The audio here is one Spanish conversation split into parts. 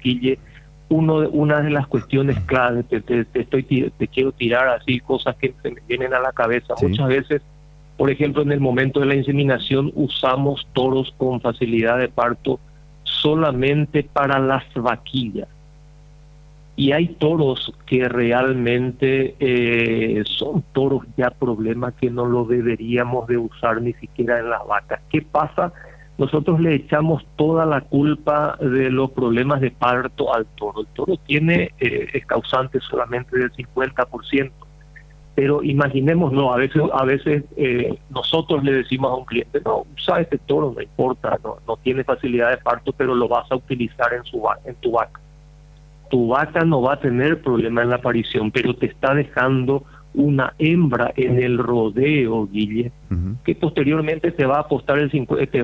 Guille, una de las cuestiones clave, te quiero tirar así cosas que se me vienen a la cabeza. Sí. Muchas veces, por ejemplo, en el momento de la inseminación usamos toros con facilidad de parto solamente para las vaquillas. Y hay toros que realmente son toros ya problemas que no lo deberíamos de usar ni siquiera en las vacas. ¿Qué pasa? Nosotros le echamos toda la culpa de los problemas de parto al toro. El toro tiene es causante solamente del 50%. Pero imaginémoslo, a veces nosotros le decimos a un cliente, no, usa este toro, no importa, no tiene facilidad de parto, pero lo vas a utilizar en tu vaca. Tu vaca no va a tener problema en la aparición, pero te está dejando una hembra en el rodeo, Guille, que posteriormente te va a aportar el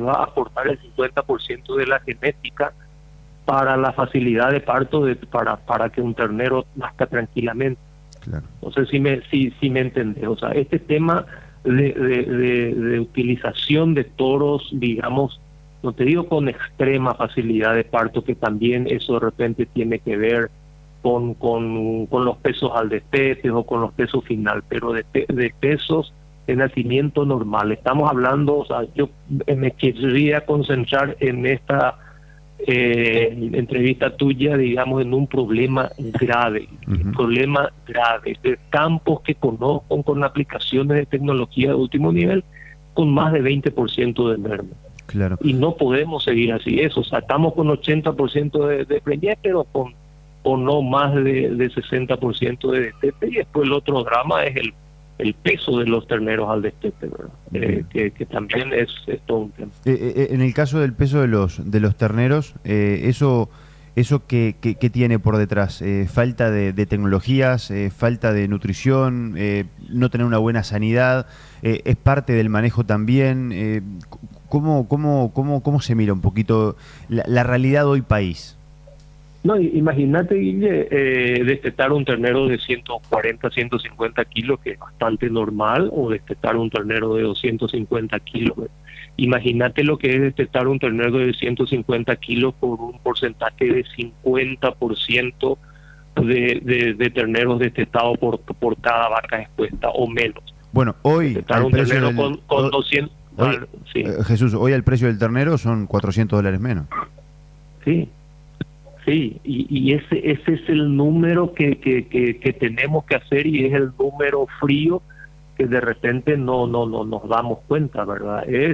50% de la genética para la facilidad de parto, para que un ternero nazca tranquilamente. Claro. No sé si me entendés. O sea, este tema de utilización de toros, digamos, no te digo con extrema facilidad de parto, que también eso de repente tiene que ver con los pesos al destete o con los pesos final, pero de pesos de nacimiento normal. Estamos hablando, o sea, yo me querría concentrar en esta entrevista tuya, digamos, en un problema grave, de campos que conozco con aplicaciones de tecnología de último nivel con más de 20% de merma. Claro. Y no podemos seguir así. Eso, o sea, estamos con 80% de preñez, pero con no más de 60% de destete, y después el otro drama es el peso de los terneros al destete, ¿verdad? Que también es todo un tema. En el caso del peso de los terneros, eso ¿qué tiene por detrás? ¿Falta de tecnologías, falta de nutrición, no tener una buena sanidad? ¿Es parte del manejo también? ¿Cómo se mira un poquito la realidad hoy país? No, imagínate, Guille, destetar un ternero de 140, 150 kilos, que es bastante normal, o destetar un ternero de 250 kilos. Imagínate lo que es destetar un ternero de 150 kilos por un porcentaje de 50% de terneros destetados por cada vaca expuesta o menos. Bueno, hoy destetar un ternero con 200... Hoy, sí. Jesús, hoy el precio del ternero son $400 menos. Sí. Sí, y ese es el número que tenemos que hacer, y es el número frío que de repente no nos damos cuenta, ¿verdad? Es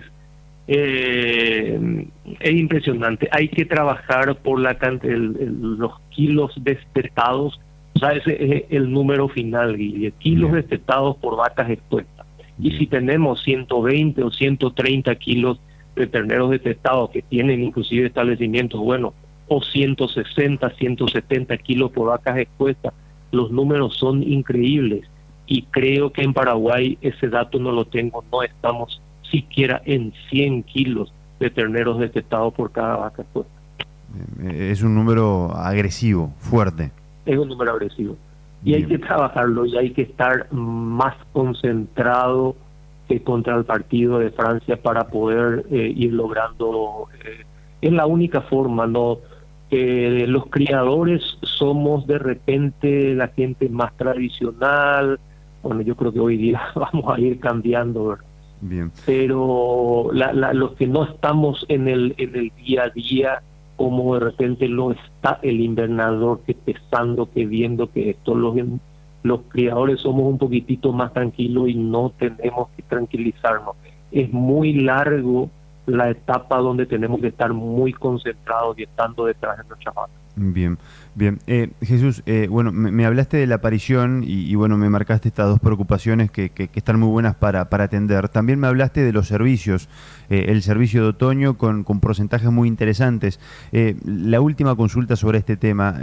impresionante. Hay que trabajar por los kilos destetados. O sea, ese es el número final, Guille. Kilos destetados por vacas expuestas. Y si tenemos 120 o 130 kilos de terneros destetados que tienen inclusive establecimientos buenos, o 160, 170 kilos por vacas expuestas, los números son increíbles. Y creo que en Paraguay ese dato no lo tengo, no estamos siquiera en 100 kilos de terneros destetados por cada vaca expuesta. Es un número agresivo, fuerte. Es un número agresivo. Y hay que trabajarlo, y hay que estar más concentrado que contra el partido de Francia para poder ir logrando. Es la única forma, ¿no? Los criadores somos de repente la gente más tradicional. Bueno, yo creo que hoy día vamos a ir cambiando, ¿verdad? Bien. Pero los que no estamos en el día a día, como de repente lo está el invernador, que pesando, que viendo que esto, los criadores somos un poquitito más tranquilos y no tenemos que tranquilizarnos. Es muy largo la etapa donde tenemos que estar muy concentrados y estando detrás de nuestras vacas. Bien. Jesús, bueno, me hablaste de la aparición y bueno, me marcaste estas dos preocupaciones que están muy buenas para atender. También me hablaste de los servicios, el servicio de otoño con porcentajes muy interesantes. La última consulta sobre este tema,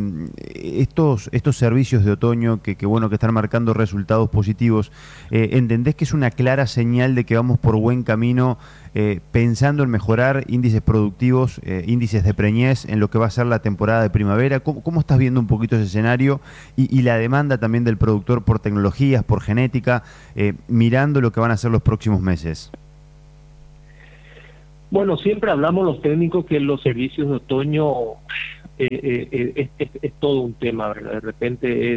estos servicios de otoño que bueno, que están marcando resultados positivos, ¿entendés que es una clara señal de que vamos por buen camino, pensando en mejorar índices productivos, índices de preñez en lo que va a ser la temporada de primavera? ¿Cómo estás viendo un poquito ese escenario y la demanda también del productor por tecnologías, por genética, mirando lo que van a ser los próximos meses? Bueno, siempre hablamos los técnicos que los servicios de otoño es todo un tema, ¿verdad? De repente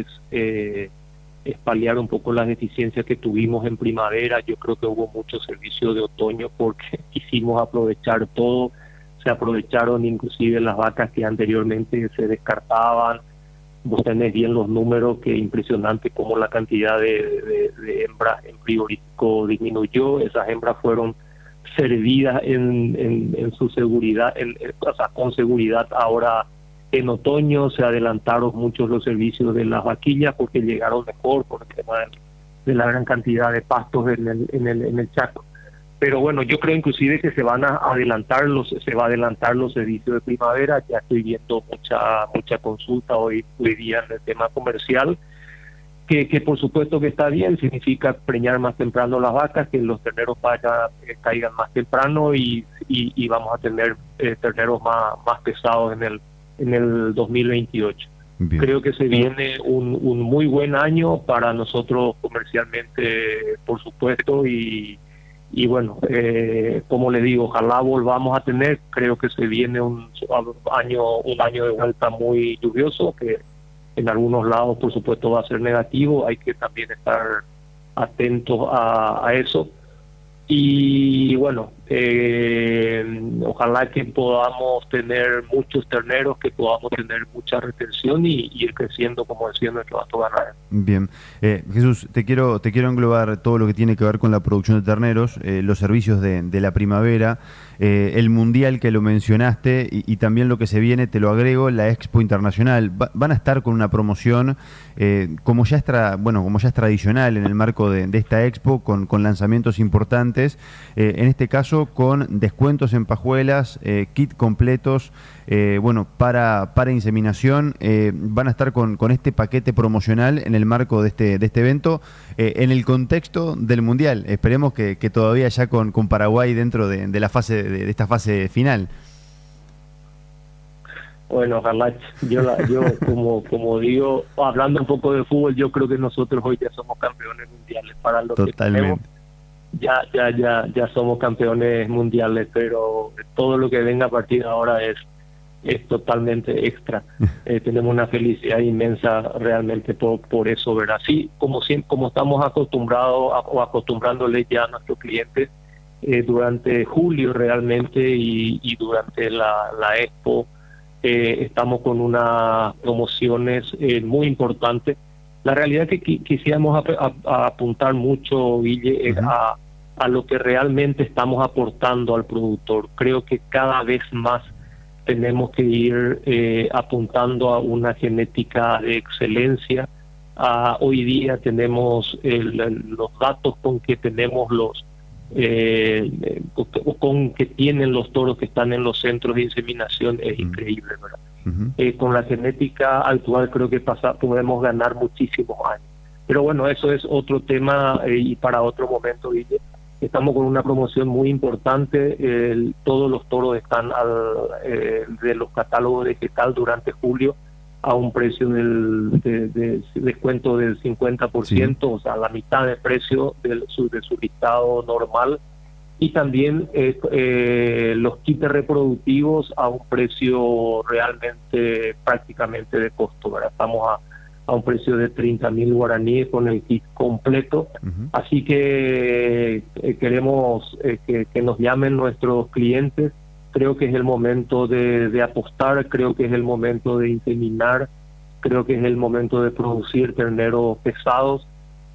es paliar un poco las deficiencias que tuvimos en primavera. Yo creo que hubo mucho servicio de otoño porque quisimos aprovechar todo. Se aprovecharon inclusive las vacas que anteriormente se descartaban. Vos tenés bien los números, que impresionante cómo la cantidad de hembras en frigorífico disminuyó. Esas hembras fueron servidas en su seguridad, o sea, con seguridad. Ahora en otoño se adelantaron muchos los servicios de las vaquillas porque llegaron mejor por el tema de la gran cantidad de pastos en el Chaco. Pero bueno, yo creo inclusive que se va a adelantar los servicios de primavera. Ya estoy viendo mucha consulta hoy día en el tema comercial, que por supuesto que está bien. Significa preñar más temprano las vacas, que los terneros caigan más temprano y vamos a tener terneros más pesados en el 2028. Bien. Creo que se viene un muy buen año para nosotros de por supuesto, y bueno, como le digo, ojalá volvamos a tener. Creo que se viene un año de vuelta muy lluvioso, que en algunos lados por supuesto va a ser negativo. Hay que también estar atentos a eso. Y bueno, ojalá que podamos tener muchos terneros, que podamos tener mucha retención y ir creciendo, como decía nuestro Pasto Ganadero. Bien. Jesús, te quiero englobar todo lo que tiene que ver con la producción de terneros, los servicios de la primavera, el mundial que lo mencionaste y también lo que se viene, te lo agrego, la Expo Internacional. Van a estar con una promoción como ya es tradicional en el marco de esta Expo, con lanzamientos importantes, en este caso con descuentos en pajuelas, kit completos, para inseminación. Van a estar con este paquete promocional en el marco de este evento, en el contexto del Mundial. Esperemos que todavía ya con Paraguay dentro de la fase de esta fase final. Bueno, ojalá. Yo como digo, hablando un poco de fútbol, yo creo que nosotros hoy ya somos campeones mundiales. Para lo que tenemos, ya somos campeones mundiales, pero todo lo que venga a partir de ahora es totalmente extra. Tenemos una felicidad inmensa realmente por eso, ¿verdad? Sí, como estamos acostumbrándoles ya a nuestros clientes durante julio realmente y durante la Expo, estamos con unas promociones muy importantes. La realidad es que quisiéramos apuntar mucho, Guille, es a lo que realmente estamos aportando al productor. Creo que cada vez más tenemos que ir apuntando a una genética de excelencia. Hoy día tenemos los datos con que tenemos con que tienen los toros que están en los centros de inseminación es increíble, ¿verdad? Con la genética actual creo que podemos ganar muchísimos años. Pero bueno, eso es otro tema y para otro momento, Guille. Estamos con una promoción muy importante. Todos los toros están de los catálogos de Gestal durante julio a un precio de descuento del 50%, sí. O sea, la mitad del precio de su listado normal. Y también los kits reproductivos a un precio realmente prácticamente de costo, ¿verdad? Estamos a un precio de 30.000 guaraníes con el kit completo. Así que queremos que nos llamen nuestros clientes. Creo que es el momento de apostar, creo que es el momento de inseminar, creo que es el momento de producir terneros pesados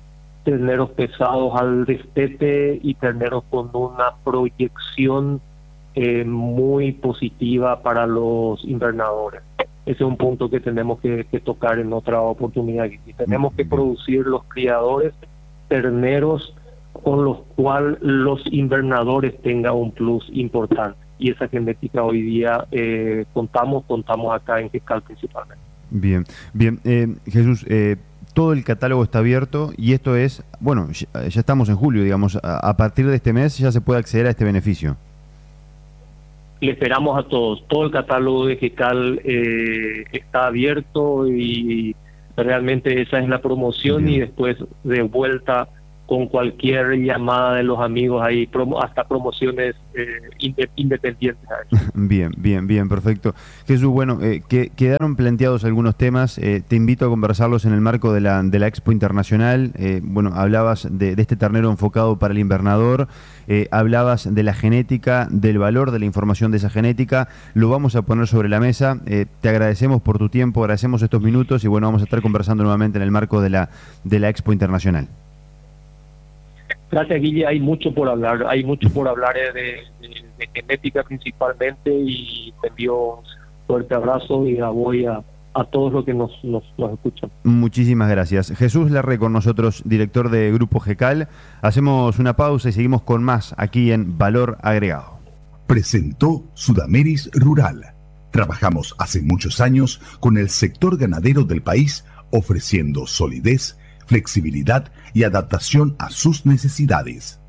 al destete y terneros con una proyección muy positiva para los invernadores. Ese es un punto que tenemos que tocar en otra oportunidad. Y tenemos que producir los criadores terneros con los cuales los invernadores tengan un plus importante. Y esa genética hoy día contamos acá en Gestal principalmente. Bien. Jesús, todo el catálogo está abierto y esto es, ya estamos en julio, digamos, a partir de este mes ya se puede acceder a este beneficio. Le esperamos a todos. Todo el catálogo de Gestal está abierto y realmente esa es la promoción. Bien. Y después de vuelta con cualquier llamada de los amigos ahí, hasta promociones independientes. Bien, perfecto. Jesús, bueno, quedaron planteados algunos temas, te invito a conversarlos en el marco de la Expo Internacional. Bueno, hablabas de este ternero enfocado para el invernador, hablabas de la genética, del valor de la información de esa genética, lo vamos a poner sobre la mesa. Te agradecemos por tu tiempo, agradecemos estos minutos y bueno, vamos a estar conversando nuevamente en el marco de la Expo Internacional. Gracias, Guille. Hay mucho por hablar de genética principalmente, y te envío un fuerte abrazo y apoyo a todos los que nos escuchan. Muchísimas gracias. Jesús Larre con nosotros, director de Grupo GECAL. Hacemos una pausa y seguimos con más aquí en Valor Agregado. Presentó Sudameris Rural. Trabajamos hace muchos años con el sector ganadero del país, ofreciendo solidez, flexibilidad y adaptación a sus necesidades.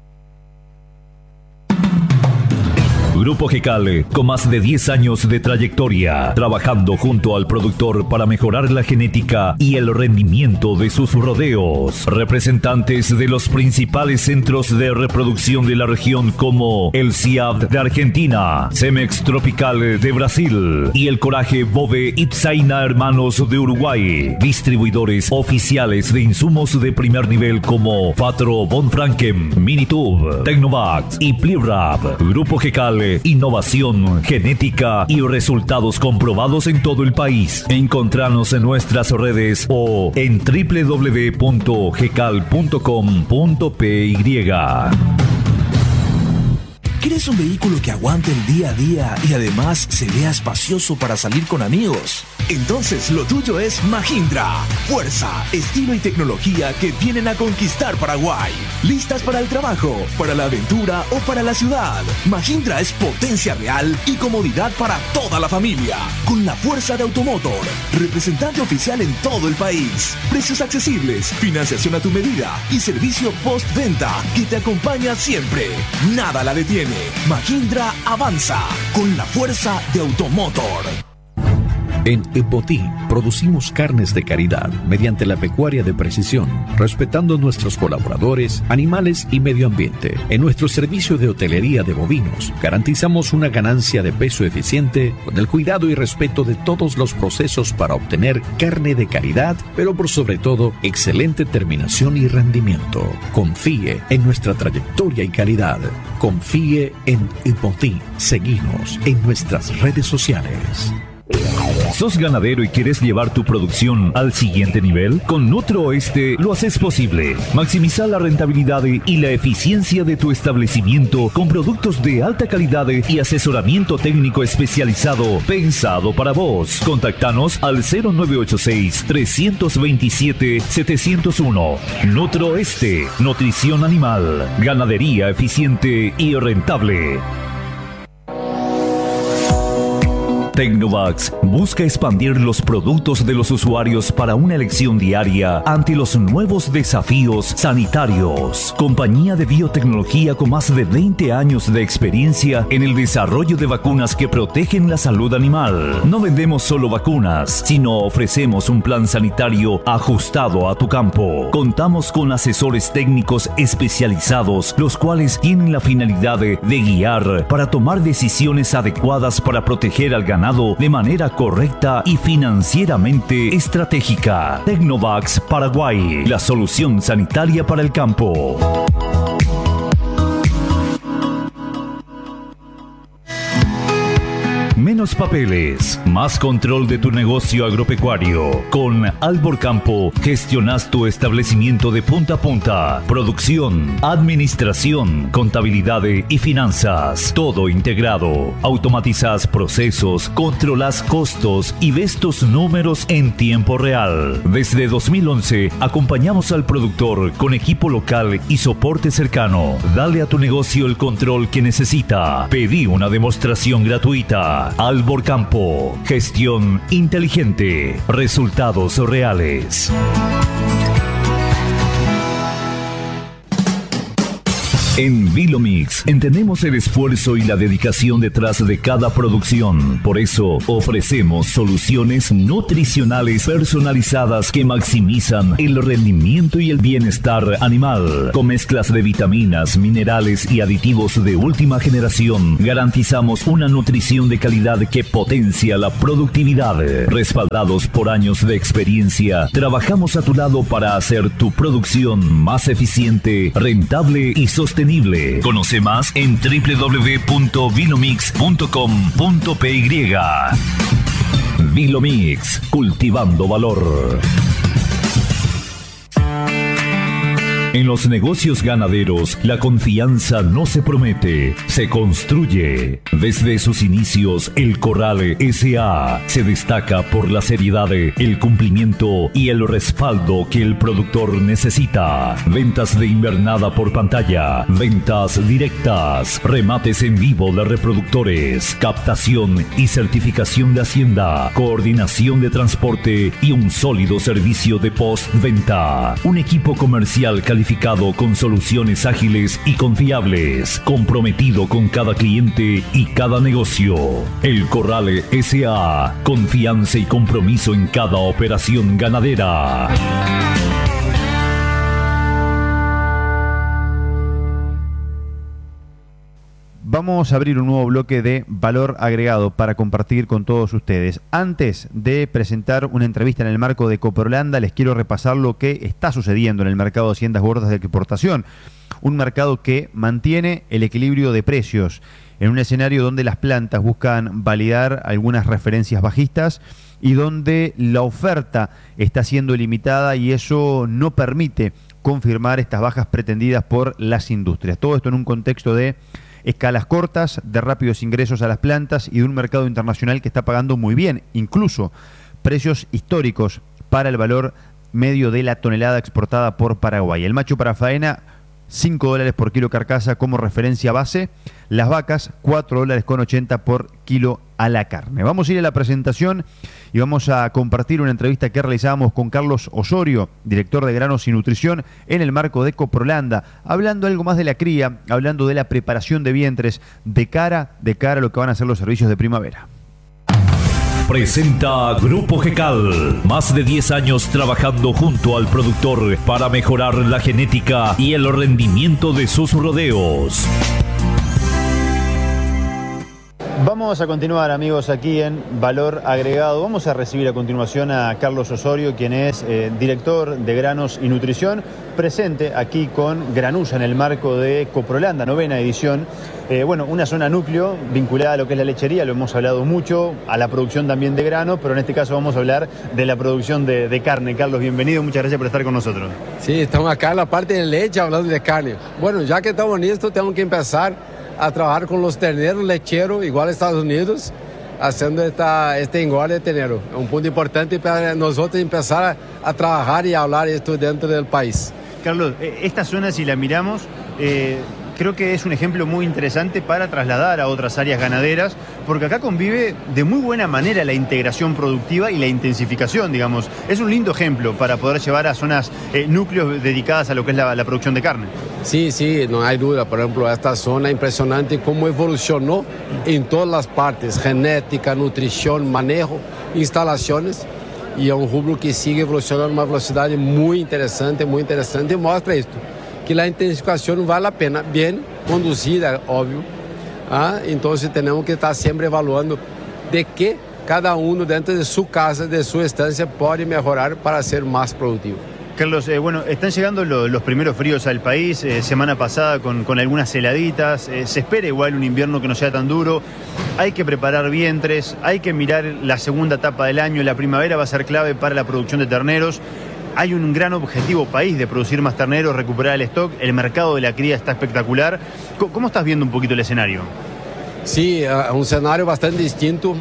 Grupo GECAL, con más de 10 años de trayectoria, trabajando junto al productor para mejorar la genética y el rendimiento de sus rodeos. Representantes de los principales centros de reproducción de la región como el CIAB de Argentina, Cemex Tropical de Brasil y el Coraje Bove Ipsaina Hermanos de Uruguay. Distribuidores oficiales de insumos de primer nivel como Fatro Von Franken, Minitube, Tecnovax y Plirap. Grupo GECAL, innovación, genética y resultados comprobados en todo el país. Encontranos en nuestras redes o en www.gecal.com.py. ¿Quieres un vehículo que aguante el día a día y además se vea espacioso para salir con amigos? Entonces lo tuyo es Mahindra. Fuerza, estilo y tecnología que vienen a conquistar Paraguay. ¿Listas para el trabajo, para la aventura o para la ciudad? Mahindra es potencia real y comodidad para toda la familia. Con la fuerza de Automotor, representante oficial en todo el país. Precios accesibles, financiación a tu medida y servicio postventa que te acompaña siempre. Nada la detiene. Mahindra avanza con la fuerza de Automotor. En Epotí producimos carnes de calidad mediante la pecuaria de precisión, respetando nuestros colaboradores, animales y medio ambiente. En nuestro servicio de hotelería de bovinos, garantizamos una ganancia de peso eficiente con el cuidado y respeto de todos los procesos para obtener carne de calidad, pero por sobre todo, excelente terminación y rendimiento. Confíe en nuestra trayectoria y calidad. Confíe en Epotí. Seguinos en nuestras redes sociales. ¿Sos ganadero y quieres llevar tu producción al siguiente nivel? Con Nutrooeste lo haces posible. Maximiza la rentabilidad y la eficiencia de tu establecimiento con productos de alta calidad y asesoramiento técnico especializado pensado para vos. Contactanos al 0986-327-701. Nutrooeste, nutrición animal, ganadería eficiente y rentable. Tecnovax busca expandir los productos de los usuarios para una elección diaria ante los nuevos desafíos sanitarios. Compañía de biotecnología con más de 20 años de experiencia en el desarrollo de vacunas que protegen la salud animal. No vendemos solo vacunas, sino ofrecemos un plan sanitario ajustado a tu campo. Contamos con asesores técnicos especializados, los cuales tienen la finalidad de guiar para tomar decisiones adecuadas para proteger al ganado de manera correcta y financieramente estratégica. Tecnovax Paraguay, la solución sanitaria para el campo. Menos papeles, más control de tu negocio agropecuario. Con Albor Campo gestionas tu establecimiento de punta a punta. Producción, administración, contabilidad y finanzas. Todo integrado. Automatizas procesos, controlas costos y ves tus números en tiempo real. Desde 2011 acompañamos al productor con equipo local y soporte cercano. Dale a tu negocio el control que necesita. Pedí una demostración gratuita. Albor Campo, gestión inteligente, resultados reales. En Vilomix entendemos el esfuerzo y la dedicación detrás de cada producción. Por eso ofrecemos soluciones nutricionales personalizadas que maximizan el rendimiento y el bienestar animal. Con mezclas de vitaminas, minerales y aditivos de última generación, garantizamos una nutrición de calidad que potencia la productividad. Respaldados por años de experiencia, trabajamos a tu lado para hacer tu producción más eficiente, rentable y sostenible. Conoce más en www.vilomix.com.py. Vilomix, cultivando valor. En los negocios ganaderos, la confianza no se promete, se construye. Desde sus inicios, el Corral S.A. se destaca por la seriedad, el cumplimiento y el respaldo que el productor necesita. Ventas de invernada por pantalla, ventas directas, remates en vivo de reproductores, captación y certificación de hacienda, coordinación de transporte y un sólido servicio de postventa. Un equipo comercial calificado con soluciones ágiles y confiables, comprometido con cada cliente y cada negocio. El Corral S.A. Confianza y compromiso en cada operación ganadera. Vamos a abrir un nuevo bloque de valor agregado para compartir con todos ustedes. Antes de presentar una entrevista en el marco de Coprolanda, les quiero repasar lo que está sucediendo en el mercado de haciendas gordas de exportación. Un mercado que mantiene el equilibrio de precios en un escenario donde las plantas buscan validar algunas referencias bajistas y donde la oferta está siendo limitada y eso no permite confirmar estas bajas pretendidas por las industrias. Todo esto en un contexto de escalas cortas, de rápidos ingresos a las plantas y de un mercado internacional que está pagando muy bien, incluso precios históricos para el valor medio de la tonelada exportada por Paraguay. El macho para faena, $5 por kilo carcasa como referencia base. Las vacas, $4.80 por kilo a la carne. Vamos a ir a la presentación y vamos a compartir una entrevista que realizamos con Carlos Osorio, director de Granos y Nutrición, en el marco de Coprolanda, hablando algo más de la cría, hablando de la preparación de vientres de cara a lo que van a ser los servicios de primavera. Presenta Grupo GECAL. Más de 10 años trabajando junto al productor para mejorar la genética y el rendimiento de sus rodeos. Vamos a continuar, amigos, aquí en Valor Agregado. Vamos a recibir a continuación a Carlos Osorio, quien es director de Granos y Nutrición, presente aquí con Granulla en el marco de Coprolanda, 9ª edición. Una zona núcleo vinculada a lo que es la lechería, lo hemos hablado mucho, a la producción también de grano, pero en este caso vamos a hablar de la producción de carne. Carlos, bienvenido, muchas gracias por estar con nosotros. Sí, estamos acá en la parte de leche hablando de carne. Bueno, ya que estamos en esto, tenemos que empezar a trabajar con los terneros lecheros, igual a Estados Unidos, haciendo este engorde de ternero. Es un punto importante para nosotros empezar a trabajar y a hablar esto dentro del país. Carlos, esta zona, si la miramos, creo que es un ejemplo muy interesante para trasladar a otras áreas ganaderas, porque acá convive de muy buena manera la integración productiva y la intensificación, digamos. Es un lindo ejemplo para poder llevar a zonas, núcleos dedicadas a lo que es la producción de carne. Sí, no hay duda. Por ejemplo, esta zona es impresionante cómo evolucionó en todas las partes, genética, nutrición, manejo, instalaciones, y es un rubro que sigue evolucionando a una velocidad muy interesante, y muestra esto, que la intensificación vale la pena, bien conducida, obvio. Entonces tenemos que estar siempre evaluando de que cada uno dentro de su casa, de su estancia, puede mejorar para ser más productivo. Carlos, están llegando los primeros fríos al país, semana pasada con algunas heladitas, se espera igual un invierno que no sea tan duro, hay que preparar vientres, hay que mirar la segunda etapa del año, la primavera va a ser clave para la producción de terneros. Hay un gran objetivo país de producir más terneros, recuperar el stock, el mercado de la cría está espectacular. ¿Cómo estás viendo un poquito el escenario? Sí, un escenario bastante distinto.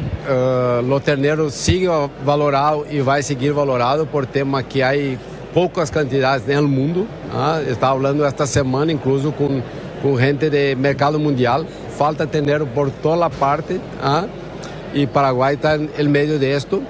Los terneros siguen valorados y va a seguir valorado por tema que hay poucas cantidades no mundo. Estaba hablando esta semana incluso com gente de mercado mundial. Falta ternero por toda a parte, e Paraguai está no meio disto.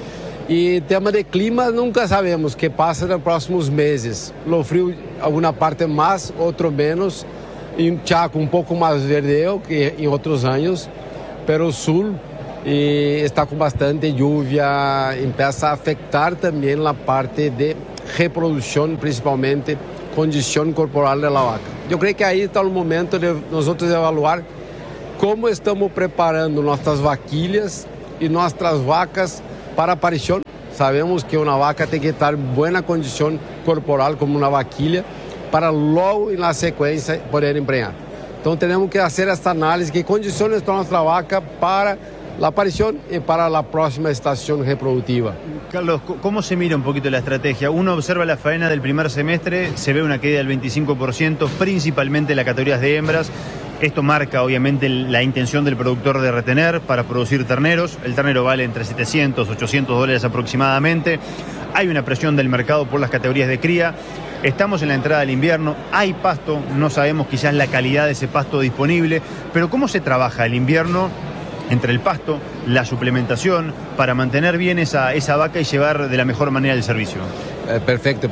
E tema de clima, nunca sabemos o que passa nos próximos meses. O frio, alguma parte mais, outro menos. em Chaco um pouco mais verdeo que em outros anos, pero o sul está com bastante lluvia, começa a afetar também a parte de reprodução, principalmente condição corporal da vaca. Eu creio que aí está o momento de nós outros evaluar como estamos preparando nossas vaquilhas e nossas vacas para a aparição. Sabemos que uma vaca tem que estar em boa condição corporal como uma vaquilha para logo na sequência poder emprenhar. Então temos que fazer esta análise de que condições está nossa vaca para a aparição e para a próxima estação reprodutiva. Carlos, ¿cómo se mira un poquito la estrategia? Uno observa la faena del primer semestre, se ve una caída del 25%, principalmente en las categorías de hembras. Esto marca obviamente la intención del productor de retener para producir terneros. El ternero vale entre 700, 800 dólares aproximadamente. Hay una presión del mercado por las categorías de cría. Estamos en la entrada del invierno, hay pasto, no sabemos quizás la calidad de ese pasto disponible, pero ¿cómo se trabaja el invierno entre el pasto, la suplementación, para mantener bien esa vaca y llevar de la mejor manera el servicio? Perfecto.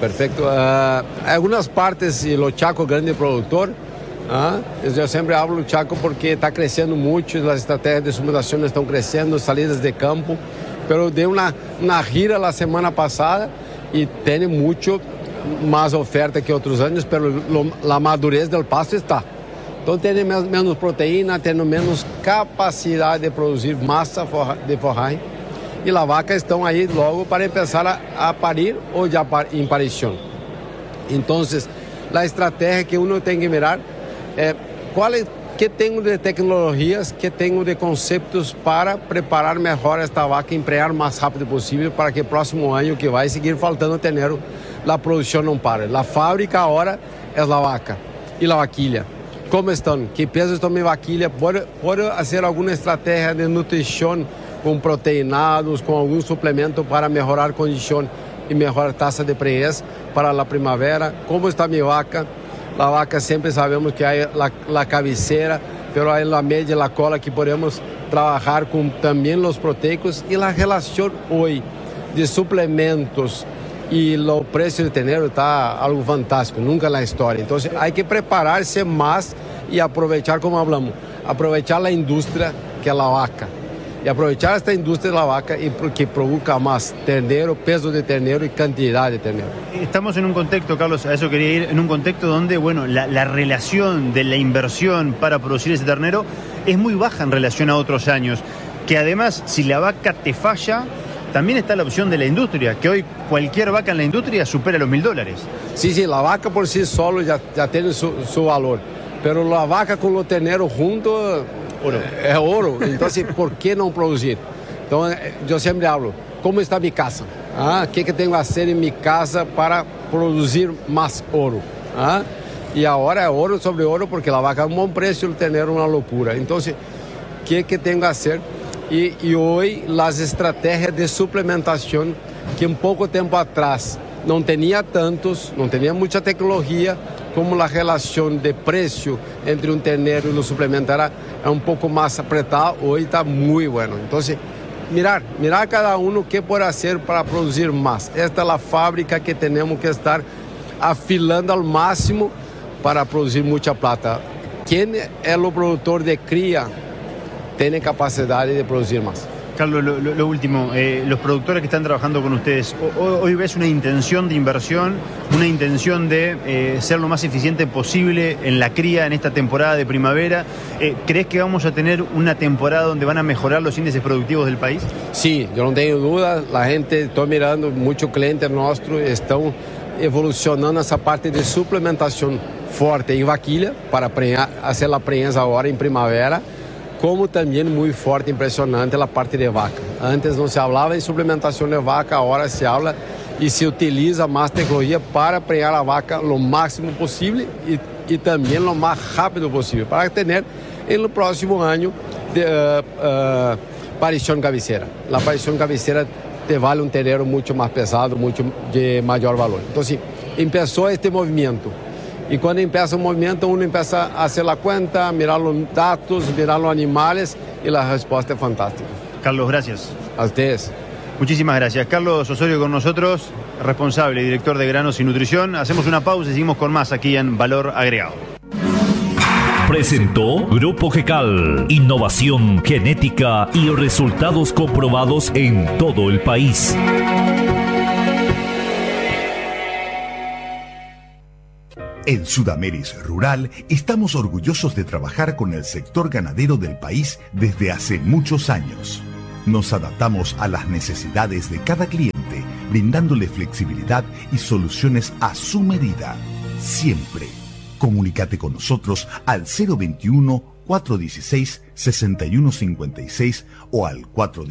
Algunas partes, o Chaco grande productor, eu sempre hablo do Chaco porque está crescendo muito, as estratégias de suplementação estão crescendo, salidas de campo, pero dei uma gira a semana passada e tem muito mais oferta que outros anos, pero a madurez do pasto está. Então tem menos proteína, tem menos capacidade de produzir massa de forragem e a vaca estão aí logo para começar a parir ou já em parição. Então, a estratégia que uno tem que mirar é que tenho de tecnologias, que tenho de conceitos para preparar melhor esta vaca e emprenhar o mais rápido possível para que próximo ano que vai seguir faltando dinheiro, a produção não pare. A fábrica agora é a vaca e a vaquilha. Como estão? Que peso estão minha vaquilha? Pode fazer alguma estratégia de nutrição com proteinados, com algum suplemento para melhorar a condição e melhorar a taxa de prenhez para a primavera? Como está minha vaca? A vaca sempre sabemos que há a cabeceira, mas há a média e a cola que podemos trabalhar com também os proteicos e a relação hoje de suplementos e o preço de ternero está algo fantástico, nunca na história. Então, há que preparar-se mais e aproveitar, como falamos, aproveitar a indústria que é a vaca. E aproveitar esta indústria da vaca e que produzca más ternero, peso de ternero y cantidad de ternero. Estamos en un contexto, Carlos, a eso quería ir, en un contexto donde, bueno, la relación de la inversión para producir ese ternero es muy baja en relación a otros años. Que además, si la vaca te falla, también está la opción de la industria, que hoy cualquier vaca en la industria supera los $1.000. Sí, la vaca por sí solo ya tiene su valor, pero la vaca con los terneros juntos é ouro. Então, por que não produzir? Então, eu sempre falo, como está minha casa? O que tenho a fazer em minha casa para produzir mais ouro? E agora é ouro sobre ouro, porque a vaca é um bom preço e o terneiro é uma loucura. Então, o que tenho a fazer? E hoje, as estratégias de suplementação, que um pouco tempo atrás não tinha tantos, não tinha muita tecnologia, como a relação de preço entre um terneiro e o suplemento era um pouco mais apertada, hoje está muito bueno. Então, mirar cada um o que pode fazer para produzir mais. Esta é a fábrica que temos que estar afilando ao máximo para produzir muita plata. Quem é o produtor de cria tem capacidade de produzir mais. Carlos, lo último, los productores que están trabajando con ustedes, hoy ves una intención de inversión, una intención de ser lo más eficiente posible en la cría en esta temporada de primavera. ¿Crees que vamos a tener una temporada donde van a mejorar los índices productivos del país? Sí, yo no tengo duda. La gente, estoy mirando, muchos clientes nuestros están evolucionando essa parte de suplementação forte em vaquilha para fazer a prensa agora em primavera, como também muito forte, impressionante a parte de vaca. Antes não se falava em suplementação de vaca, agora se habla e se utiliza mais tecnologia para prenhar a vaca o máximo possível e também o mais rápido possível, para ter no próximo ano parição cabeceira. A parição cabeceira te vale um terneiro muito mais pesado, muito de maior valor. Então, sim, começou este movimento. E quando começa o movimento, uno começa a hacer a conta, mirar os dados, mirar os animais e a resposta é fantástica. Carlos, gracias. A ustedes. Muchísimas gracias. Carlos Osorio con nosotros, responsable y director de Granos y Nutrición. Hacemos una pausa y seguimos con más aquí en Valor Agregado. Presentó Grupo GECAL, innovación genética y resultados comprobados en todo el país. En Sudameris Rural estamos orgullosos de trabajar con el sector ganadero del país desde hace muchos años. Nos adaptamos a las necesidades de cada cliente, brindándole flexibilidad y soluciones a su medida. Siempre. Comunícate con nosotros al 021-416-6156 o al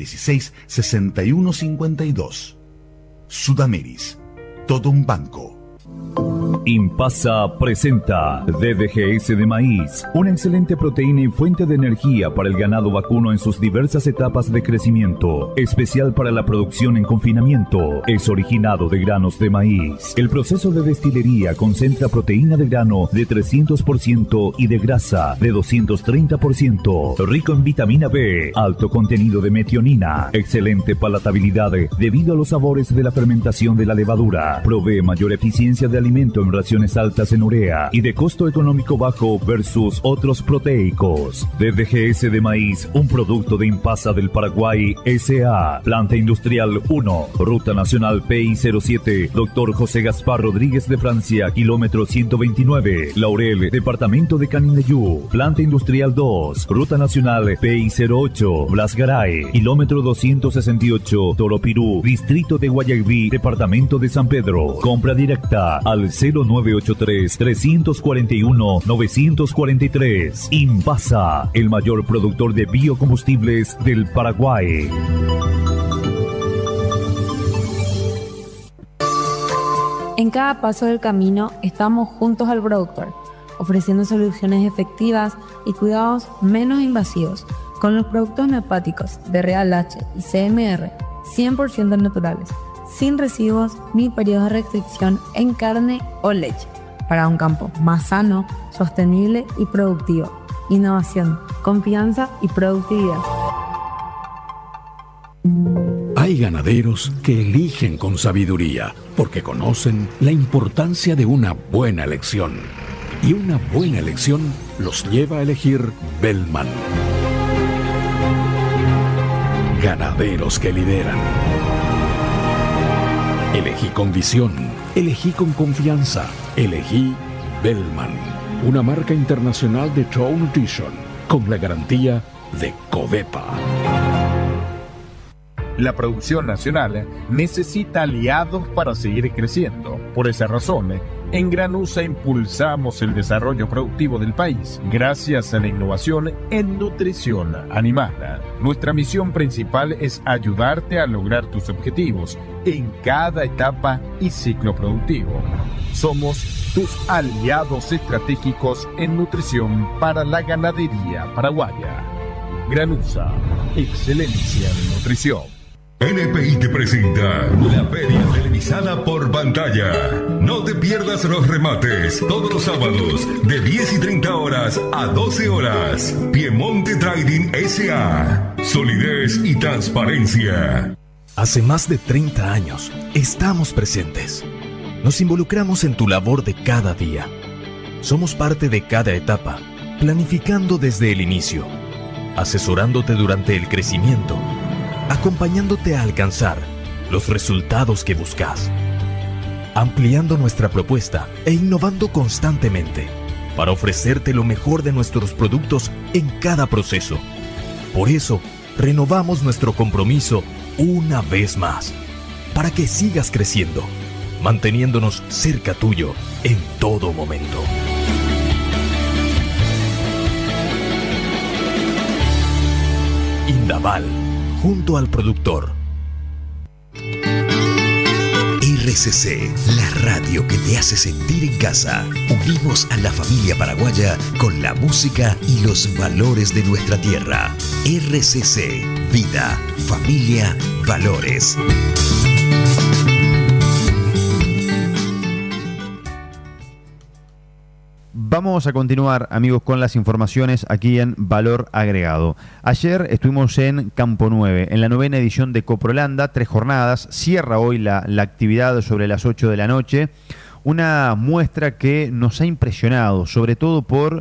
416-6152. Sudameris. Todo un banco. Impasa presenta DDGS de maíz, una excelente proteína y fuente de energía para el ganado vacuno en sus diversas etapas de crecimiento, especial para la producción en confinamiento. Es originado de granos de maíz. El proceso de destilería concentra proteína de grano de 300% y de grasa de 230%, rico en vitamina B, alto contenido de metionina, excelente palatabilidad debido a los sabores de la fermentación de la levadura, provee mayor eficiencia de alimento en raciones altas en urea y de costo económico bajo versus otros proteicos. DDGS de maíz, un producto de Impasa del Paraguay S.A. Planta Industrial 1, Ruta Nacional PI07, Dr. José Gaspar Rodríguez de Francia, kilómetro 129, Laurel, Departamento de Canindeyú. Planta Industrial 2, Ruta Nacional PI08, Blas Garay, kilómetro 268, Toropirú, Distrito de Guayaquil, Departamento de San Pedro. Compra directa al 0983-341-943. Impasa, el mayor productor de biocombustibles del Paraguay. En cada paso del camino estamos juntos al productor, ofreciendo soluciones efectivas y cuidados menos invasivos con los productos neopáticos de Real H y CMR 100% naturales, sin residuos ni periodos de restricción en carne o leche, para un campo más sano, sostenible y productivo. Innovación, confianza y productividad. Hay ganaderos que eligen con sabiduría porque conocen la importancia de una buena elección. Y una buena elección los lleva a elegir Bellman. Ganaderos que lideran. Elegí con visión, elegí con confianza, elegí Bellman, una marca internacional de Trout Nutrition, con la garantía de Covepa. La producción nacional necesita aliados para seguir creciendo. Por esa razón, en Granusa impulsamos el desarrollo productivo del país gracias a la innovación en nutrición animal. Nuestra misión principal es ayudarte a lograr tus objetivos en cada etapa y ciclo productivo. Somos tus aliados estratégicos en nutrición para la ganadería paraguaya. Granusa, excelencia en nutrición. NPI te presenta la feria televisada por pantalla. No te pierdas los remates todos los sábados de 10:30 horas a 12 horas. Piemonte Trading S.A. Solidez y transparencia. Hace más de 30 años estamos presentes. Nos involucramos en tu labor de cada día. Somos parte de cada etapa, planificando desde el inicio, asesorándote durante el crecimiento, acompañándote a alcanzar los resultados que buscas, ampliando nuestra propuesta e innovando constantemente para ofrecerte lo mejor de nuestros productos en cada proceso. Por eso, renovamos nuestro compromiso una vez más, para que sigas creciendo, manteniéndonos cerca tuyo en todo momento. Indaval, junto al productor. RCC, la radio que te hace sentir en casa. Unimos a la familia paraguaya con la música y los valores de nuestra tierra. RCC, vida, familia, valores. Vamos a continuar, amigos, con las informaciones aquí en Valor Agregado. Ayer estuvimos en Campo 9, en la 9ª edición de Coprolanda, 3 jornadas. Cierra hoy la actividad sobre las 8 de la noche. Una muestra que nos ha impresionado, sobre todo por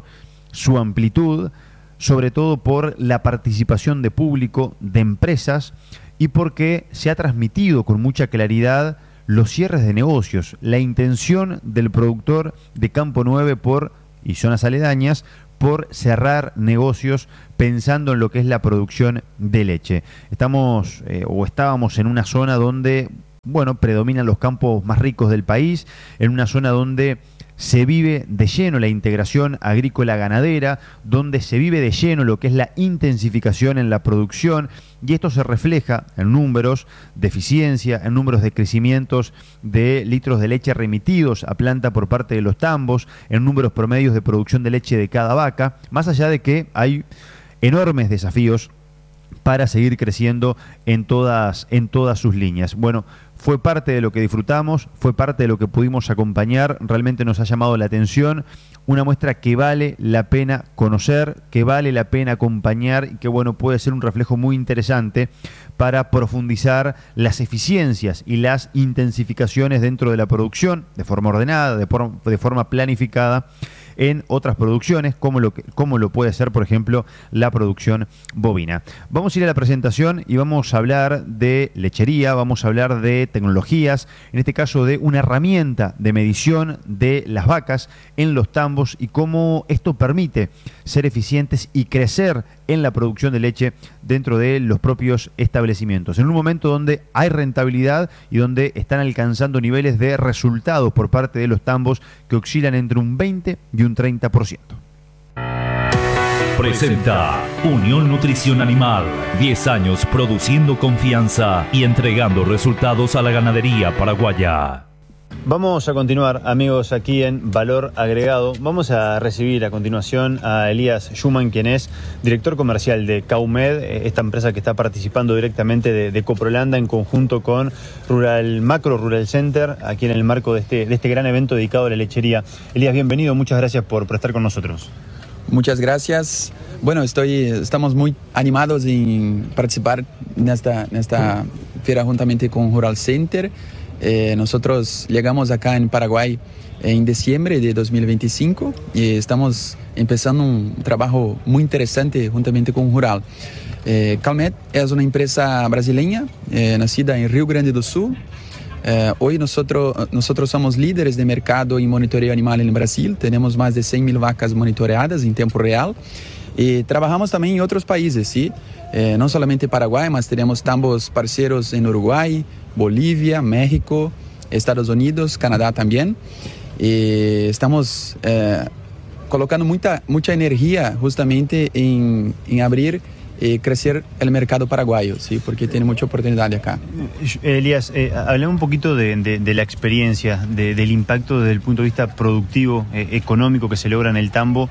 su amplitud, sobre todo por la participación de público, de empresas, y porque se ha transmitido con mucha claridad los cierres de negocios, la intención del productor de Campo 9 y zonas aledañas por cerrar negocios pensando en lo que es la producción de leche. Estábamos en una zona donde, predominan los campos más ricos del país, en una zona donde se vive de lleno la integración agrícola-ganadera, donde se vive de lleno lo que es la intensificación en la producción, y esto se refleja en números de eficiencia, en números de crecimientos de litros de leche remitidos a planta por parte de los tambos, en números promedios de producción de leche de cada vaca, más allá de que hay enormes desafíos para seguir creciendo en todas sus líneas. Bueno, fue parte de lo que disfrutamos, fue parte de lo que pudimos acompañar, realmente nos ha llamado la atención, una muestra que vale la pena conocer, que vale la pena acompañar y que puede ser un reflejo muy interesante para profundizar las eficiencias y las intensificaciones dentro de la producción, de forma ordenada, de forma planificada, en otras producciones, como lo puede ser, por ejemplo, la producción bovina. Vamos a ir a la presentación y vamos a hablar de lechería, vamos a hablar de tecnologías, en este caso de una herramienta de medición de las vacas en los tambos y cómo esto permite ser eficientes y crecer en la producción de leche dentro de los propios establecimientos. En un momento donde hay rentabilidad y donde están alcanzando niveles de resultados por parte de los tambos que oscilan entre un 20 y un 30%. Presenta Unión Nutrición Animal. 10 años produciendo confianza y entregando resultados a la ganadería paraguaya. Vamos a continuar, amigos, aquí en Valor Agregado. Vamos a recibir a continuación a Elías Schumann, quien es director comercial de Caumed, esta empresa que está participando directamente de Coprolanda en conjunto con Macro Rural Center, aquí en el marco de este gran evento dedicado a la lechería. Elías, bienvenido, muchas gracias por estar con nosotros. Muchas gracias. Bueno, estamos muy animados en participar en esta feria juntamente con Rural Center. Nosotros llegamos acá en Paraguay en diciembre de 2025 y estamos empezando un trabajo muy interesante juntamente con Rural. Caumed es una empresa brasileña nacida en Río Grande do Sul. Hoy nosotros somos líderes de mercado en monitoreo animal en Brasil. Tenemos más de 100.000 vacas monitoreadas en tiempo real. Y trabajamos también en otros países, ¿sí? No solamente Paraguay, mas tenemos tambos parceros en Uruguay, Bolivia, México, Estados Unidos, Canadá también. Y estamos colocando mucha energía justamente en abrir y crecer el mercado paraguayo, ¿sí? Porque tiene mucha oportunidad acá. Elías, hablame un poquito de la experiencia, del impacto desde el punto de vista productivo, económico que se logra en el tambo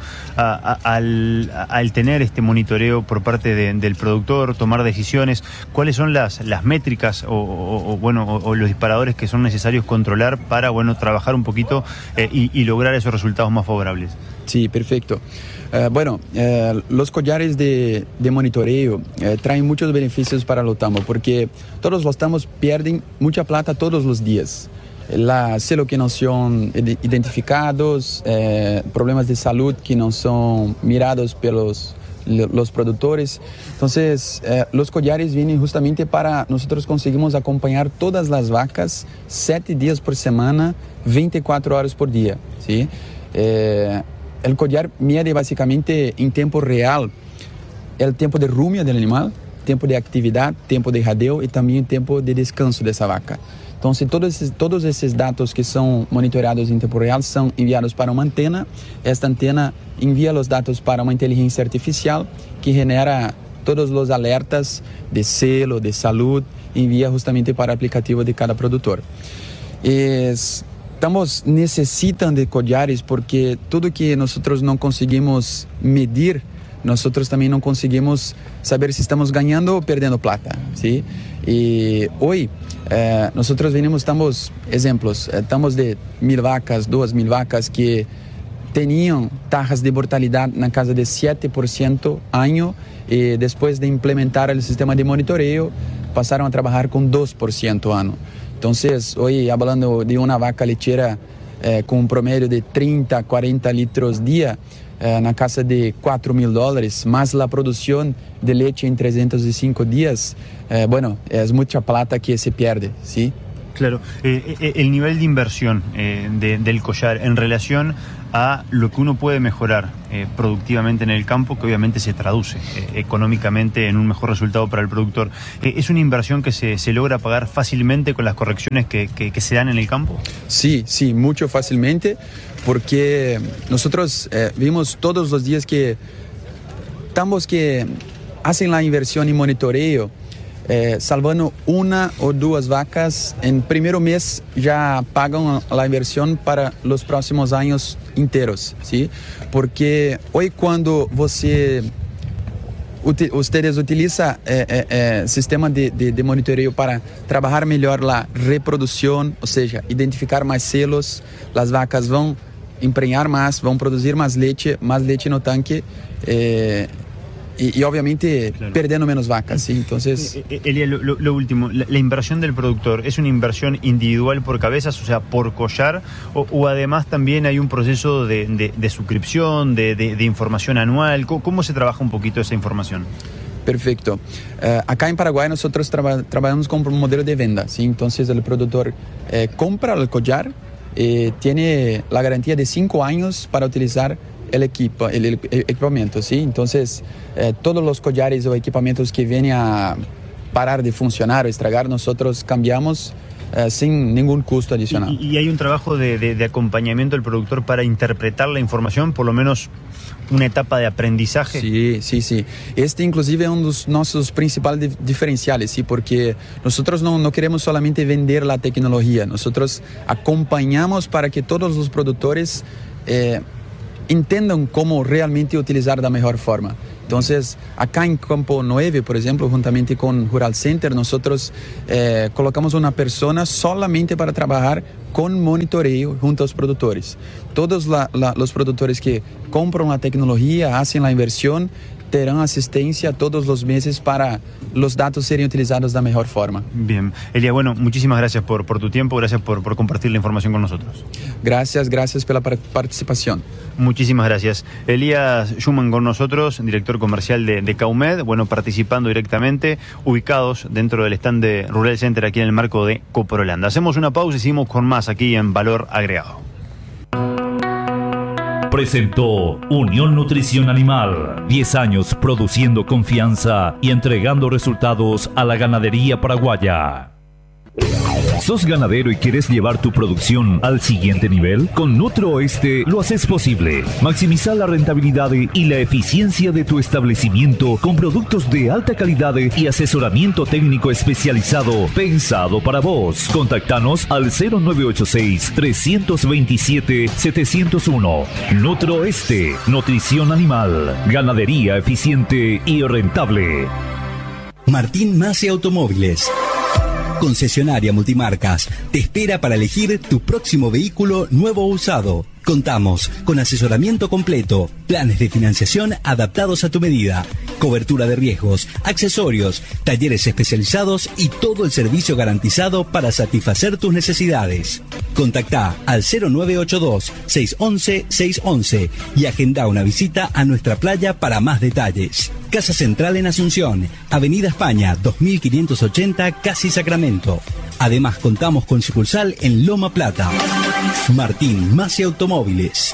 al tener este monitoreo por parte del productor, tomar decisiones. ¿Cuáles son las métricas o los disparadores que son necesarios controlar para trabajar un poquito y lograr esos resultados más favorables? Sí, perfecto. Los collares de monitoreo traen muchos beneficios para los tambos, porque todos los tambos pierden mucha plata todos los días. La selo que no son identificados, problemas de salud que no son mirados por los productores. Entonces, los collares vienen justamente para nosotros conseguimos acompañar todas las vacas 7 días por semana, 24 horas por día, ¿sí? El collar mide básicamente en tiempo real el tiempo de rumia del animal, tiempo de actividad, tiempo de jadeo y también tiempo de descanso de esa vaca. Entonces, todos esos datos que son monitoreados en tiempo real son enviados para una antena. Esta antena envía los datos para una inteligencia artificial que genera todos los alertas de celo, de salud, envía justamente para el aplicativo de cada productor. Estamos necesitando de collares porque tudo que nosotros no conseguimos medir, nosotros también no conseguimos saber si estamos ganando o perdiendo plata, ¿sí? Y hoy nosotros estamos ejemplos, estamos de 1.000 vacas, 2.000 vacas que tenían tajas de mortalidad en la casa de 7% año y después de implementar el sistema de monitoreo pasaron a trabajar con 2% año. Entonces, hoy hablando de una vaca lechera con un promedio de 30, 40 litros día, na casa de $4.000, más la producción de leche en 305 días, bueno, es mucha plata que se pierde, ¿sí? Claro, el nivel de inversión del collar en relación a lo que uno puede mejorar productivamente en el campo, que obviamente se traduce económicamente en un mejor resultado para el productor, ¿es una inversión que se logra pagar fácilmente con las correcciones que se dan en el campo? Sí, mucho fácilmente, porque nosotros vimos todos los días que tambos que hacen la inversión y monitoreo, salvando una o dos vacas, en primer mes ya pagan la inversión para los próximos años enteros, ¿sí? Porque hoy cuando ustedes utilizan sistema de monitoreo para trabajar mejor la reproducción, o sea, identificar más celos, las vacas van a empreñar más, van a producir más leche no tanque, y obviamente claro, perdiendo menos vacas, ¿sí? Entonces... Elia, lo último, la inversión del productor, ¿es una inversión individual por cabezas, o sea, por collar, o además también hay un proceso de suscripción, de información anual? ¿Cómo se trabaja un poquito esa información? Perfecto. Acá en Paraguay nosotros trabajamos con un modelo de venta, ¿sí? Entonces el productor compra el collar, tiene la garantía de 5 años para utilizar el equipamiento, ¿sí? Entonces, todos los collares o equipamientos que vienen a parar de funcionar o estragar, nosotros cambiamos sin ningún costo adicional. ¿Y hay un trabajo de acompañamiento del productor para interpretar la información, por lo menos una etapa de aprendizaje? Sí. Este inclusive es uno de nuestros principales diferenciales, ¿sí? Porque nosotros no queremos solamente vender la tecnología, nosotros acompañamos para que todos los productores entendan cómo realmente utilizar de la mejor forma. Entonces, acá en Campo 9, por ejemplo, juntamente con Rural Center, nosotros colocamos una persona solamente para trabajar con monitoreo junto a los productores. Todos los productores que compran la tecnología, hacen la inversión, terán asistencia todos los meses para los datos serem utilizados de la mejor forma. Bien. Elia, bueno, muchísimas gracias por tu tiempo, gracias por compartir la información con nosotros. Gracias por la participación. Muchísimas gracias. Elías Schumann con nosotros, director comercial de Caumed, bueno, participando directamente, ubicados dentro del stand de Rural Center aquí en el marco de Coprolanda. Hacemos una pausa y seguimos con más aquí en Valor Agregado. Presentó Unión Nutrición Animal. 10 años produciendo confianza y entregando resultados a la ganadería paraguaya. ¿Sos ganadero y quieres llevar tu producción al siguiente nivel? Con NutroOeste lo haces posible. Maximiza la rentabilidad y la eficiencia de tu establecimiento con productos de alta calidad y asesoramiento técnico especializado pensado para vos. Contactanos al 0986-327-701. NutroOeste, nutrición animal, ganadería eficiente y rentable. Martín Masi Automóviles, concesionaria multimarcas, te espera para elegir tu próximo vehículo nuevo o usado. Contamos con asesoramiento completo, planes de financiación adaptados a tu medida, cobertura de riesgos, accesorios, talleres especializados y todo el servicio garantizado para satisfacer tus necesidades. Contactá al 0982-611-611 y agenda una visita a nuestra playa para más detalles. Casa Central en Asunción, Avenida España 2580, Casi Sacramento. Además contamos con sucursal en Loma Plata. Martín Masi Automóviles.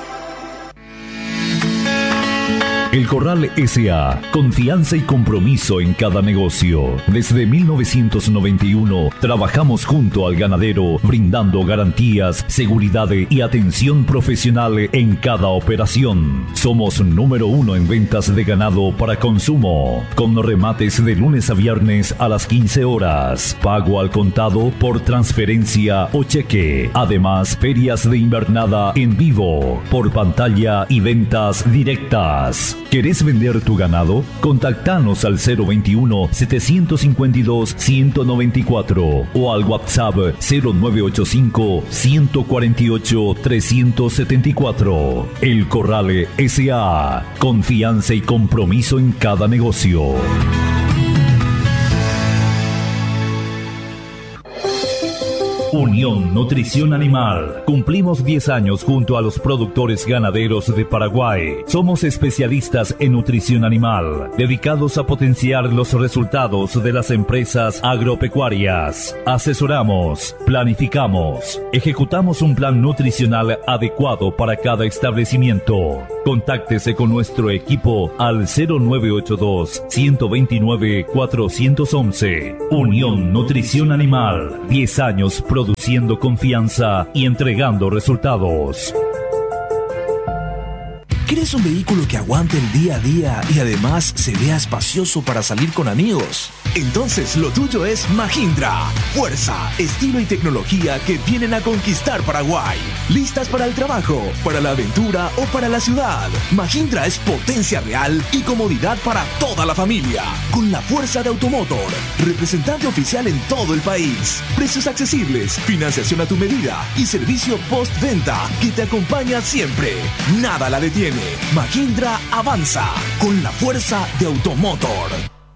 El Corral S.A. Confianza y compromiso en cada negocio. Desde 1991 trabajamos junto al ganadero, brindando garantías, seguridad y atención profesional en cada operación. Somos número 1 en ventas de ganado para consumo, con remates de lunes a viernes a las 15 horas. Pago al contado por transferencia o cheque. Además, ferias de invernada en vivo, por pantalla y ventas directas. ¿Querés vender tu ganado? Contactanos al 021-752-194 o al WhatsApp 0985-148-374. El Corral S.A. Confianza y compromiso en cada negocio. Unión Nutrición Animal. Cumplimos 10 años junto a los productores ganaderos de Paraguay. Somos especialistas en nutrición animal, dedicados a potenciar los resultados de las empresas agropecuarias. Asesoramos, planificamos, ejecutamos un plan nutricional adecuado para cada establecimiento. Contáctese con nuestro equipo al 0982-129-411. Unión Nutrición Animal. 10 años produciendo confianza y entregando resultados. ¿Quieres un vehículo que aguante el día a día y además se vea espacioso para salir con amigos? Entonces lo tuyo es Mahindra. Fuerza, estilo y tecnología que vienen a conquistar Paraguay. ¿Listas para el trabajo, para la aventura o para la ciudad? Mahindra es potencia real y comodidad para toda la familia. Con la fuerza de Automotor, representante oficial en todo el país. Precios accesibles, financiación a tu medida y servicio postventa que te acompaña siempre. Nada la detiene. Mahindra avanza con la fuerza de Automotor.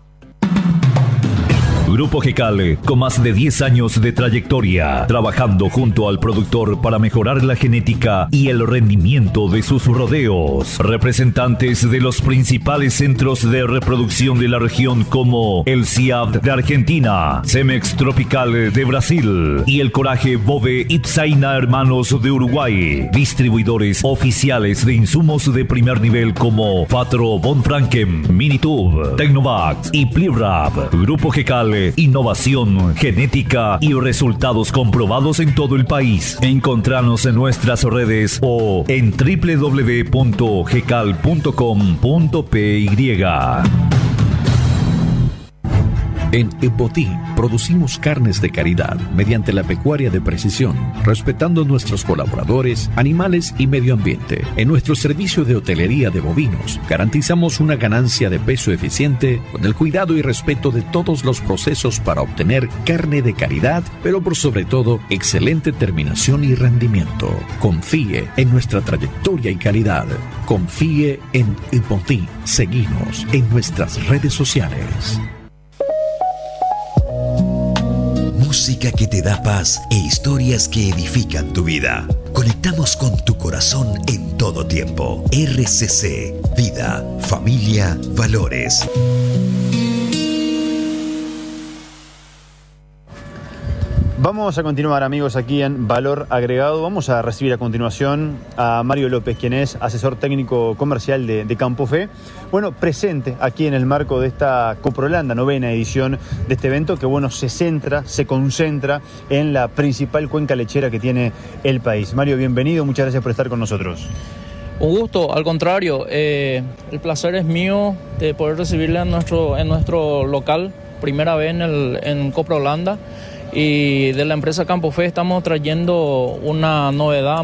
Grupo GECAL, con más de 10 años de trayectoria, trabajando junto al productor para mejorar la genética y el rendimiento de sus rodeos. Representantes de los principales centros de reproducción de la región como el CIAB de Argentina, Cemex Tropical de Brasil y el Coraje Bove Itzaina Hermanos de Uruguay. Distribuidores oficiales de insumos de primer nivel como Fatro Von Franken, Minitube, Tecnovax y Plirap. Grupo GECAL, innovación, genética y resultados comprobados en todo el país. Encontranos en nuestras redes o en www.gecal.com.py. En Epotí producimos carnes de calidad mediante la pecuaria de precisión, respetando nuestros colaboradores, animales y medio ambiente. En nuestro servicio de hotelería de bovinos, garantizamos una ganancia de peso eficiente con el cuidado y respeto de todos los procesos para obtener carne de calidad, pero por sobre todo, excelente terminación y rendimiento. Confíe en nuestra trayectoria y calidad. Confíe en Epotí. Seguinos en nuestras redes sociales. Música que te da paz e historias que edifican tu vida. Conectamos con tu corazón en todo tiempo. RCC, vida, familia, valores. Vamos a continuar, amigos, aquí en Valor Agregado. Vamos a recibir a continuación a Mario López, quien es asesor técnico comercial de Campo Fe. Bueno, presente aquí en el marco de esta Coprolanda, 9ª edición de este evento que, bueno, se concentra en la principal cuenca lechera que tiene el país. Mario, bienvenido, muchas gracias por estar con nosotros. Un gusto, al contrario, el placer es mío de poder recibirle en nuestro local, primera vez en Coprolanda. Y de la empresa Campo Fe estamos trayendo una novedad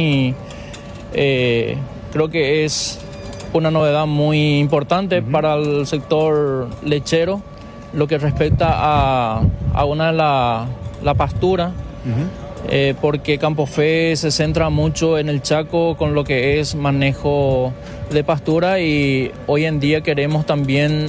creo que es una novedad muy importante para el sector lechero, lo que respecta a una de la pastura, porque Campo Fe se centra mucho en el Chaco con lo que es manejo de pastura, y hoy en día queremos también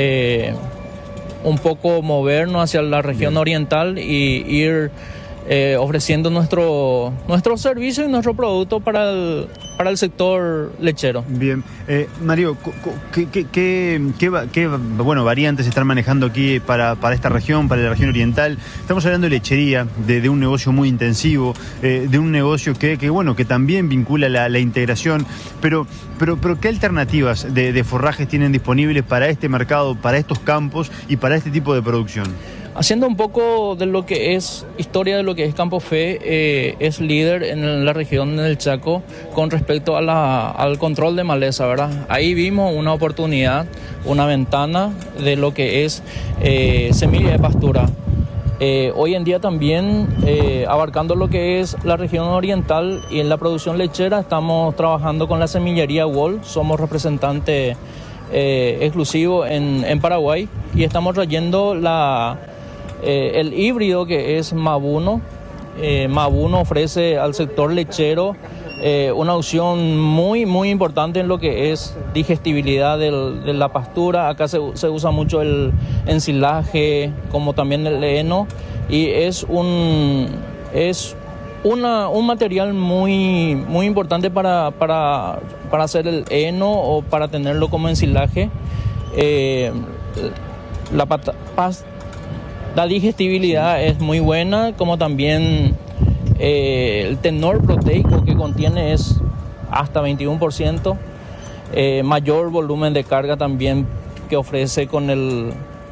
un poco movernos hacia la región oriental y ir ofreciendo nuestro servicio y nuestro producto para el sector lechero. Bien. Mario, ¿qué variantes se están manejando aquí para esta región, para la región oriental? Estamos hablando de lechería, de un negocio muy intensivo, de un negocio que también vincula la integración, pero ¿qué alternativas de forrajes tienen disponibles para este mercado, para estos campos y para este tipo de producción? Haciendo un poco de lo que es historia de lo que es Campo Fe, es líder en la región del Chaco con respecto al control de maleza, ¿verdad? Ahí vimos una oportunidad, una ventana de lo que es semilla de pastura. Hoy en día también, abarcando lo que es la región oriental y en la producción lechera, estamos trabajando con la semillería Wall. Somos representantes exclusivos en Paraguay y estamos trayendo el híbrido que es Mabuno. Mabuno ofrece al sector lechero una opción muy muy importante en lo que es digestibilidad de la pastura. Acá se usa mucho el ensilaje como también el heno, y es un Es un material muy, muy importante para hacer el heno o para tenerlo como ensilaje. La digestibilidad es muy buena, como también el tenor proteico que contiene es hasta 21%, mayor volumen de carga también que ofrece con el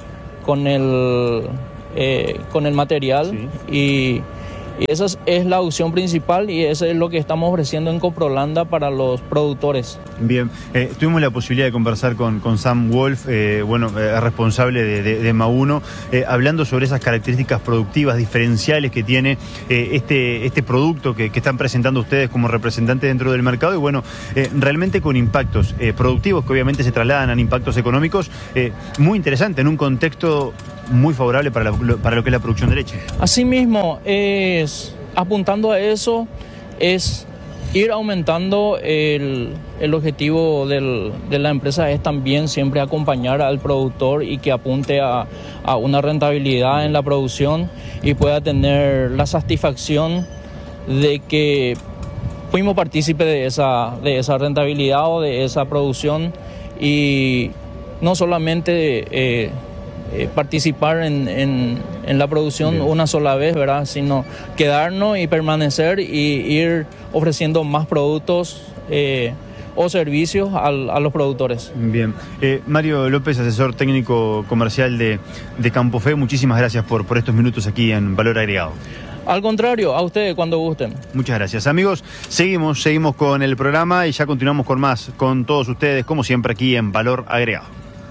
material. Sí. Y esa es la opción principal y eso es lo que estamos ofreciendo en Coprolanda para los productores. Bien, tuvimos la posibilidad de conversar con Sam Wolf, responsable de MA1, hablando sobre esas características productivas diferenciales que tiene este producto que están presentando ustedes como representantes dentro del mercado y realmente con impactos productivos que obviamente se trasladan a impactos económicos muy interesante en un contexto muy favorable para lo que es la producción de leche. Asimismo, apuntando a eso, es ir aumentando el objetivo de la empresa es también siempre acompañar al productor y que apunte a una rentabilidad en la producción y pueda tener la satisfacción de que fuimos partícipes de esa rentabilidad o de esa producción y no solamente participar en la producción una sola vez, ¿verdad? Sino quedarnos y permanecer y ir ofreciendo más productos o servicios a los productores. Bien. Mario López, asesor técnico comercial de Campofé, muchísimas gracias por estos minutos aquí en Valor Agregado. Al contrario, a ustedes cuando gusten. Muchas gracias. Amigos, seguimos con el programa y ya continuamos con todos ustedes, como siempre aquí en Valor Agregado.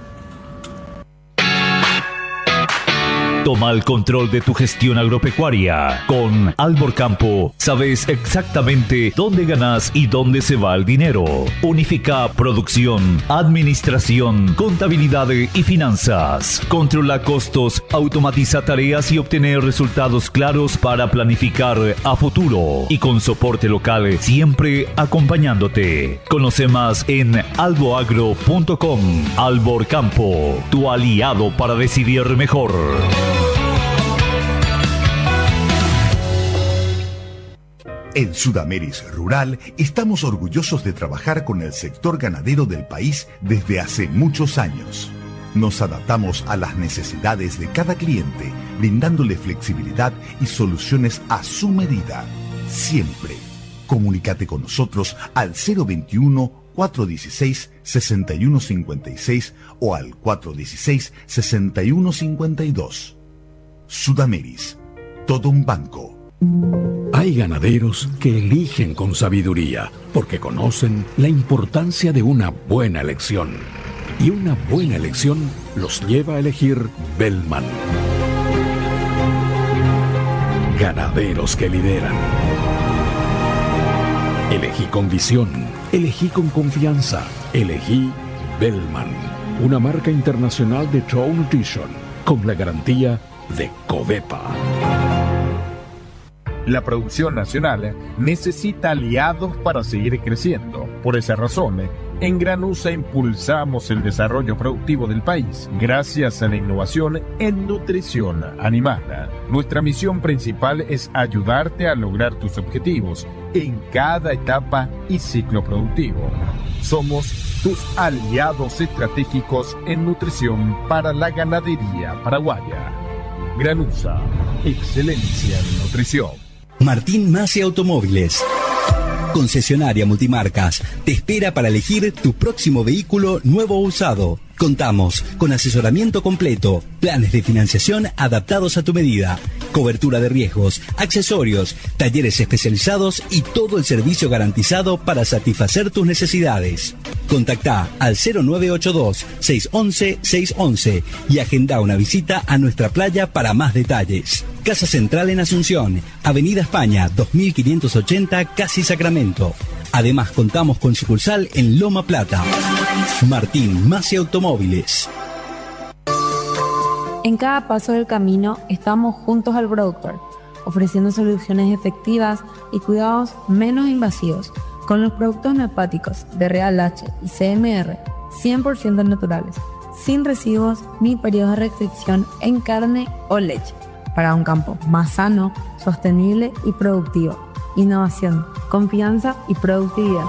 Toma el control de tu gestión agropecuaria. Con Albor Campo sabes exactamente dónde ganas y dónde se va el dinero. Unifica producción, administración, contabilidad y finanzas. Controla costos, automatiza tareas y obtener resultados claros para planificar a futuro. Y con soporte local siempre acompañándote. Conoce más en alboagro.com. Albor Campo, tu aliado para decidir mejor. En Sudameris Rural estamos orgullosos de trabajar con el sector ganadero del país desde hace muchos años. Nos adaptamos a las necesidades de cada cliente, brindándole flexibilidad y soluciones a su medida. Siempre. Comunícate con nosotros al 021-416-6156 o al 416-6152. Sudameris. Todo un banco. Hay ganaderos que eligen con sabiduría porque conocen la importancia de una buena elección. Y una buena elección los lleva a elegir Bellman. Ganaderos que lideran. Elegí con visión, elegí con confianza, elegí Bellman, una marca internacional de Trout Nutrition con la garantía de Covepa. La producción nacional necesita aliados para seguir creciendo. Por esa razón, en Granusa impulsamos el desarrollo productivo del país gracias a la innovación en nutrición animal. Nuestra misión principal es ayudarte a lograr tus objetivos en cada etapa y ciclo productivo. Somos tus aliados estratégicos en nutrición para la ganadería paraguaya. Granusa, excelencia en nutrición. Martín Masi Automóviles, concesionaria multimarcas, te espera para elegir tu próximo vehículo nuevo o usado. Contamos con asesoramiento completo, planes de financiación adaptados a tu medida, cobertura de riesgos, accesorios, talleres especializados y todo el servicio garantizado para satisfacer tus necesidades. Contactá al 0982-611-611 y agenda una visita a nuestra playa para más detalles. Casa Central en Asunción, Avenida España 2580, Casi Sacramento. Además contamos con sucursal en Loma Plata. Martín Masi Automóviles. En cada paso del camino estamos juntos al productor, ofreciendo soluciones efectivas y cuidados menos invasivos con los productos neopáticos de Real H y CMR 100% naturales, sin residuos ni periodos de restricción en carne o leche. para un campo más sano, sostenible y productivo. Innovación, confianza y productividad.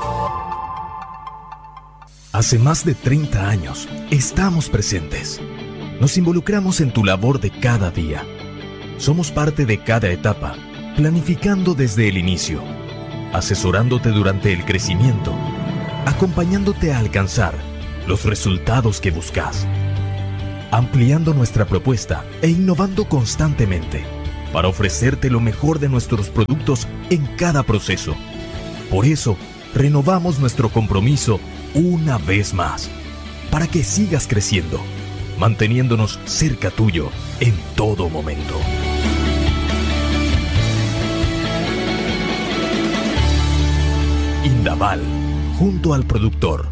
Hace más de 30 años estamos presentes. Nos involucramos en tu labor de cada día. Somos parte de cada etapa, planificando desde el inicio, asesorándote durante el crecimiento, acompañándote a alcanzar los resultados que buscas, ampliando nuestra propuesta e innovando constantemente para ofrecerte lo mejor de nuestros productos en cada proceso. Por eso, renovamos nuestro compromiso una vez más, para que sigas creciendo, manteniéndonos cerca tuyo en todo momento. Indaval, junto al productor.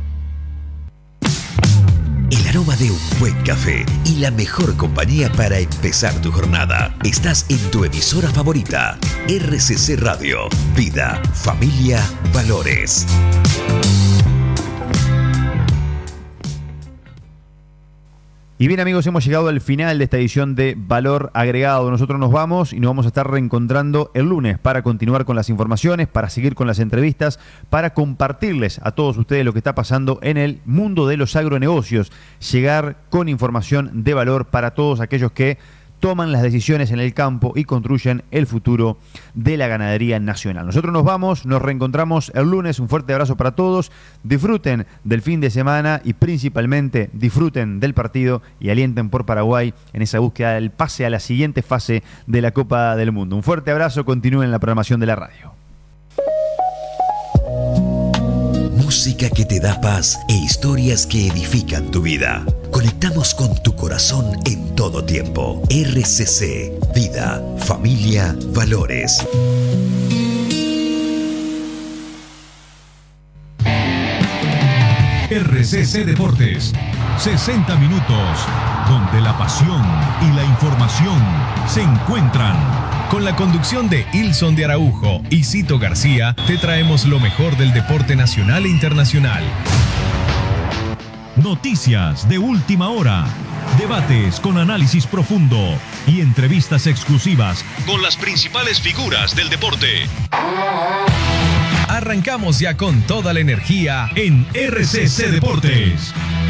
El aroma de un buen café y la mejor compañía para empezar tu jornada. Estás en tu emisora favorita, RCC Radio. Vida, familia, valores. Y bien, amigos, hemos llegado al final de esta edición de Valor Agregado. Nosotros nos vamos y nos vamos a estar reencontrando el lunes para continuar con las informaciones, para seguir con las entrevistas, para compartirles a todos ustedes lo que está pasando en el mundo de los agronegocios, llegar con información de valor para todos aquellos que toman las decisiones en el campo y construyen el futuro de la ganadería nacional. Nosotros nos vamos, nos reencontramos el lunes. Un fuerte abrazo para todos. Disfruten del fin de semana y principalmente disfruten del partido y alienten por Paraguay en esa búsqueda del pase a la siguiente fase de la Copa del Mundo. Un fuerte abrazo, continúen la programación de la radio. Música que te da paz e historias que edifican tu vida. Conectamos con tu corazón en todo tiempo. RCC, vida, familia, valores. RCC Deportes, 60 minutos, donde la pasión y la información se encuentran. Con la conducción de Ilson de Araujo y Cito García, te traemos lo mejor del deporte nacional e internacional. Noticias de última hora, debates con análisis profundo y entrevistas exclusivas con las principales figuras del deporte. Arrancamos ya con toda la energía en RCC Deportes.